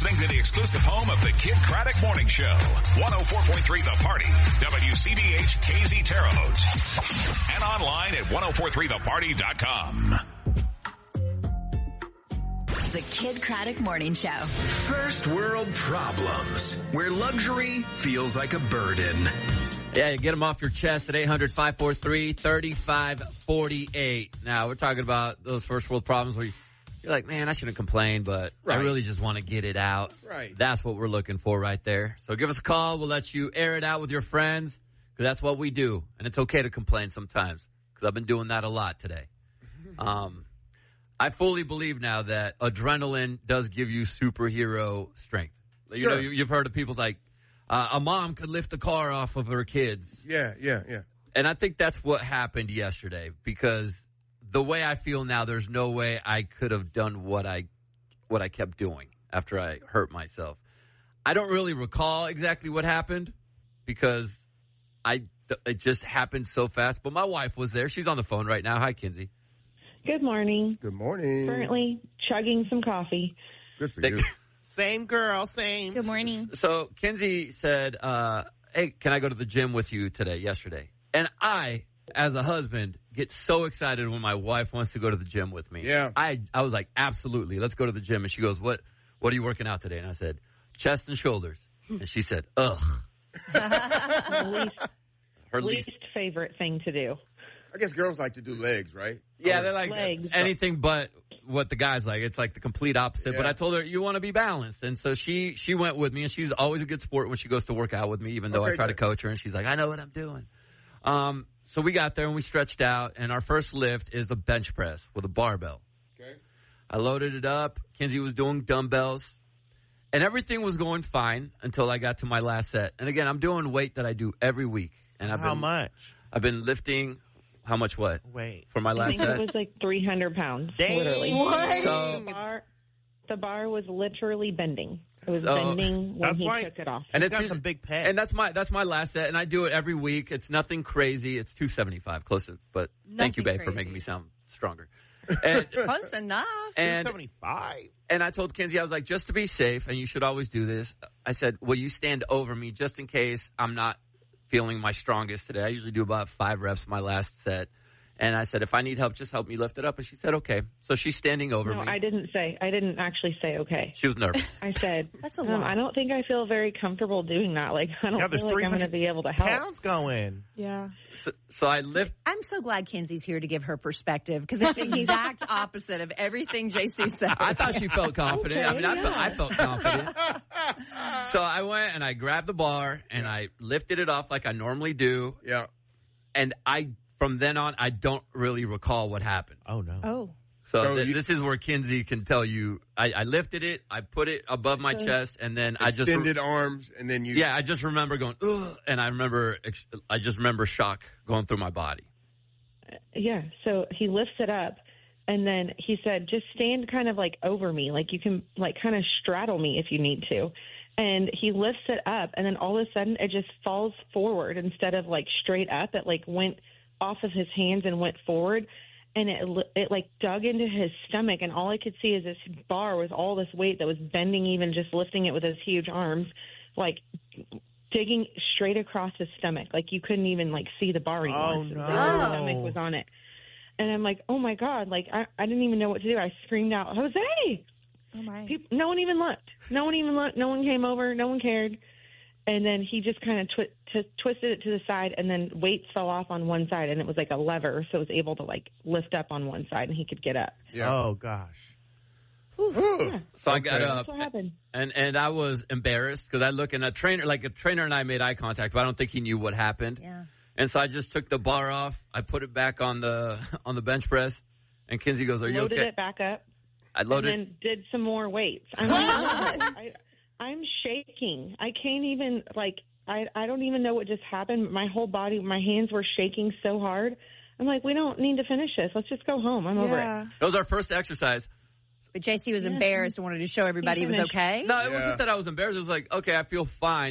listening to the exclusive home of the Kid Craddock Morning Show. 104.3 The Party. WCBH KZ Terre Haute. And online at 1043theparty.com. The Kid Craddock Morning Show. First world problems, where luxury feels like a burden. Yeah, you get them off your chest at 800-543-3548. Now, we're talking about those first world problems where you're like, man, I shouldn't complain, but I really just want to get it out. Right. That's what we're looking for right there. So give us a call. We'll let you air it out with your friends because that's what we do. And it's okay to complain sometimes because I've been doing that a lot today. I fully believe now that adrenaline does give you superhero strength. You Sure. know, you've heard of people like a mom could lift a car off of her kids. Yeah. And I think that's what happened yesterday because the way I feel now, there's no way I could have done what I kept doing after I hurt myself. I don't really recall exactly what happened because it just happened so fast. But my wife was there. She's on the phone right now. Hi, Kinsey. Good morning. Good morning. Currently chugging some coffee. Good for you. Same girl, same. Good morning. So Kinsey said, hey, can I go to the gym with you yesterday? And I, as a husband, get so excited when my wife wants to go to the gym with me. Yeah. I was like, absolutely, let's go to the gym. And she goes, what are you working out today? And I said, chest and shoulders. And she said, ugh. Her least favorite thing to do. I guess girls like to do legs, right? Yeah, they're like legs. anything but what the guys like. It's like the complete opposite. Yeah. But I told her, you want to be balanced. And so she went with me, and she's always a good sport when she goes to work out with me, even though I try to coach her. And she's like, I know what I'm doing. So we got there, and we stretched out, and our first lift is a bench press with a barbell. Okay. I loaded it up. Kinsey was doing dumbbells. And everything was going fine until I got to my last set. And again, I'm doing weight that I do every week. And How much? I've been lifting. How much what? Wait. For my I last think set? it was like 300 pounds. Dang. Literally. So, The bar was literally bending. It was bending when That's he why- took it off. and It's it's got some big pecs. And that's my last set, and I do it every week. It's nothing crazy. It's 275, close to, but thank you, babe, for making me sound stronger. And, Close enough. and 275. and I told Kinsey, I was like, just to be safe, and you should always do this. I said, will you stand over me just in case I'm not feeling my strongest today? I usually do about 5 reps my last set. And I said, if I need help, just help me lift it up. And she said, okay. So she's standing over me. I didn't actually say okay. She was nervous. I said, That's a lot. I don't think I feel very comfortable doing that. Like, I don't Yeah, there's feel like I'm going to 300 be able to help. Pounds going. Yeah. So I lift. I'm so glad Kinsey's here to give her perspective because it's the exact opposite of everything JC said. I thought she felt confident. Okay, I mean, I felt confident. So I went and I grabbed the bar and I lifted it off like I normally do. Yeah. And from then on, I don't really recall what happened. Oh, no. Oh. So this is where Kinsey can tell you, I lifted it, I put it above my chest, and then I just Extended arms, and then you... Yeah, I just remember going, ugh, and I just remember shock going through my body. Yeah, so he lifts it up, and then he said, just stand kind of like over me, like you can like kind of straddle me if you need to. And he lifts it up, and then all of a sudden it just falls forward instead of like straight up. It like went off of his hands and went forward, and it like dug into his stomach, and all I could see is this bar with all this weight that was bending, even just lifting it with his huge arms, like digging straight across his stomach. Like you couldn't even like see the bar anymore. Oh, So no. his stomach was on it. And I'm like, oh my God, like I didn't even know what to do. I screamed out, Jose! Oh, my. No one even looked. No one came over. No one cared. And then he just kind of twisted it to the side, and then weights fell off on one side, and it was like a lever, so it was able to like lift up on one side, and he could get up. Yeah. Oh, gosh. Yeah. So I got That's up, what happened. and I was embarrassed because I look and a trainer and I made eye contact, but I don't think he knew what happened. Yeah. And so I just took the bar off. I put it back on the bench press, and Kinsey goes, "Are you Loaded okay?" it back up. I loaded. And then did some more weights. I'm shaking. I can't even, like, I don't even know what just happened. My whole body, my hands were shaking so hard. I'm like, we don't need to finish this. Let's just go home. I'm over it. That was our first exercise. But JC was embarrassed and wanted to show everybody it was okay. No, it wasn't that I was embarrassed. It was like, okay, I feel fine.